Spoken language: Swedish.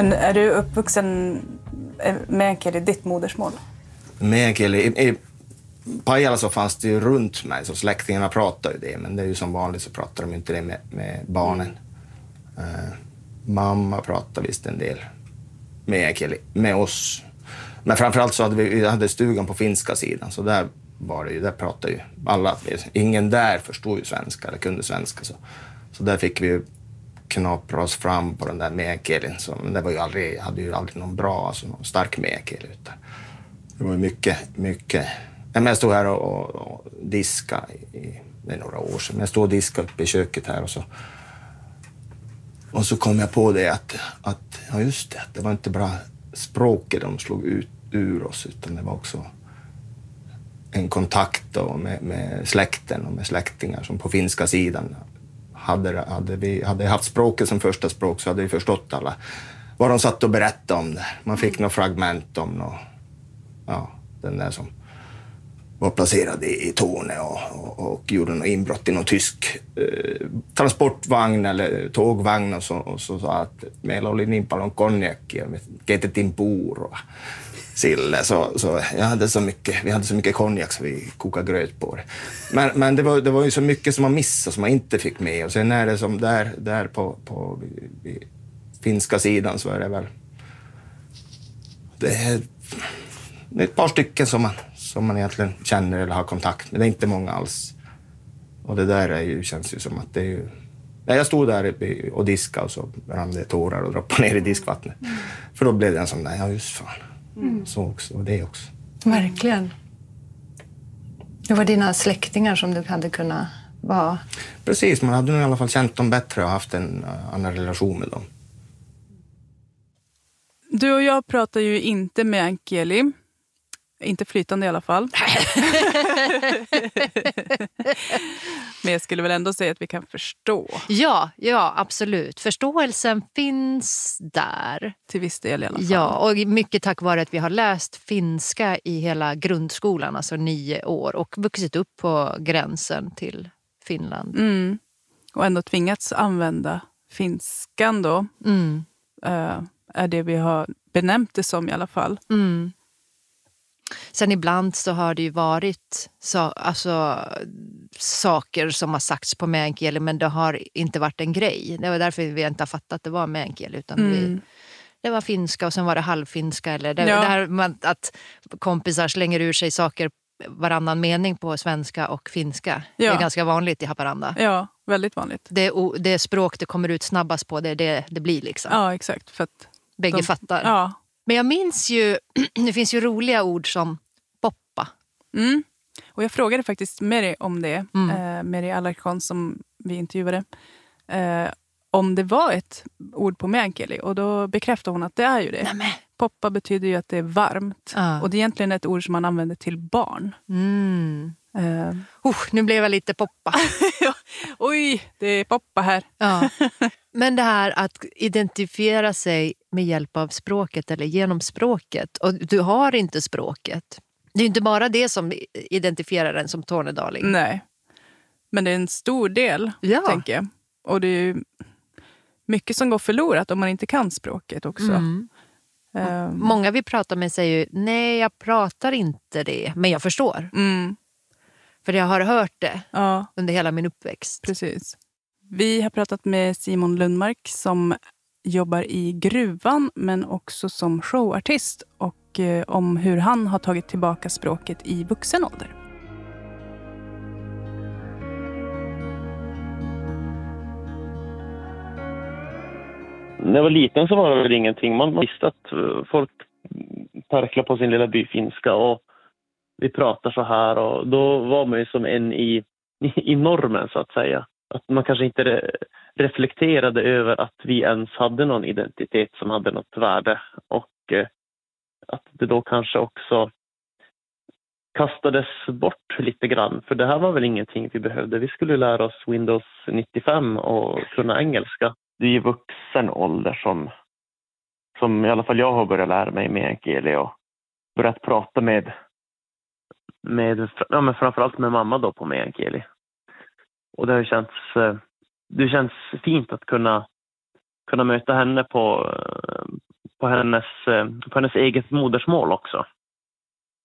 Men är du uppvuxen meänkieli ditt modersmål? Meänkieli, i Pajala så fanns det ju runt mig, så släktingarna pratade ju det, men det är ju som vanligt så pratar de inte det med barnen. Mamma pratade visst en del meänkieli med oss. Men framförallt så hade vi hade stugan på finska sidan, så där var det ju, där pratade ju alla, ingen där förstod ju svenska eller kunde svenska, så där fick vi ju knapra oss fram på den där meänkielin, men det var ju hade ju aldrig någon bra, alltså någon stark meänkieli, utan det var ju mycket. Jag stod här och diska det är några år sedan, men jag stod och diskade uppe i köket här, och så kom jag på det att ja just det var inte bara språket de slog ut ur oss, utan det var också en kontakt då med släkten och med släktingar som på finska sidan hade vi haft språket som första språk, så hade vi förstått alla vad de satt och berättade om det. Man fick några fragment om den där som var placerad i Torne och gjorde något inbrott i någon tysk transportvagn eller tågvagn, och så sa att meillä oli niin paljon konjakkia, me keitettiin puuroa sille, så vi hade så mycket konjak så vi kokade gröt på det. Men det var ju så mycket som man missade, som man inte fick med, och sen är det som där på finska sidan, så är det väl det är ett par stycken som man egentligen känner eller har kontakt med. Det är inte många alls. Och det där känns ju som att det är ju... Jag stod där och diskade, och så rann det tårar och droppade ner i diskvattnet. För då blev det en sån där, ja just fan. Så också, och det också. Verkligen. Det var dina släktingar som du hade kunnat vara... Precis, man hade nog i alla fall känt dem bättre och haft en annan relation med dem. Du och jag pratar ju inte meänkieli. Inte flytande i alla fall. Men jag skulle väl ändå säga att vi kan förstå. Ja, absolut. Förståelsen finns där. Till viss del i alla fall. Ja, och mycket tack vare att vi har läst finska i hela grundskolan, alltså 9 år. Och vuxit upp på gränsen till Finland. Mm. Och ändå tvingats använda finskan då. Är det vi har benämnt det som i alla fall. Mm. Sen ibland så har det ju varit saker som har sagts på meänkieli, men det har inte varit en grej. Det var därför vi inte har fattat att det var meänkieli, utan det var finska och sen var det halvfinska. Eller det här att kompisar slänger ur sig saker varannan mening på svenska och finska. Det är ganska vanligt i Haparanda. Ja, väldigt vanligt. Det språk det kommer ut snabbast på, det blir liksom. Ja, exakt. För att bägge fattar. Ja. Men jag minns ju, det finns ju roliga ord som poppa. Mm. Och jag frågade faktiskt Mary om det, Mary Alarcon som vi intervjuade, om det var ett ord på meänkieli. Och då bekräftade hon att det är ju det. Nämen. Poppa betyder ju att det är varmt. Och det är egentligen ett ord som man använder till barn. Nu blev jag lite poppa. Oj, det är poppa här. Ja. Men det här att identifiera sig med hjälp av språket eller genom språket. Och du har inte språket. Det är ju inte bara det som identifierar en som tornedaling. Nej, men det är en stor del, tänker jag. Och det är ju mycket som går förlorat om man inte kan språket också. Många vi pratar med säger ju, nej jag pratar inte det, men jag förstår. För jag har hört det under hela min uppväxt. Precis. Vi har pratat med Simon Lundmark som jobbar i gruvan men också som showartist och om hur han har tagit tillbaka språket i vuxen ålder. När jag var liten så var det väl ingenting. Man visste att folk perklar på sin lilla byfinska och vi pratar så här, och då var man ju som en i normen så att säga. Att man kanske inte reflekterade över att vi ens hade någon identitet som hade något värde, och att det då kanske också kastades bort lite grann. För det här var väl ingenting vi behövde. Vi skulle lära oss Windows 95 och kunna engelska. Det är ju vuxen ålder som i alla fall jag har börjat lära mig meänkieli och börjat prata med men framförallt med mamma då på meänkieli. Och det känns fint att kunna möta henne på hennes eget modersmål också.